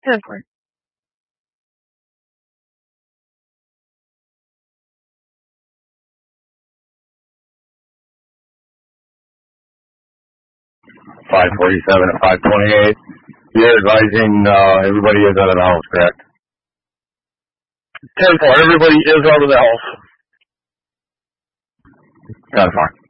10-4. 547 and 528. You're advising everybody is out of the house, correct? 10-4. Everybody is out of the house. 10-4.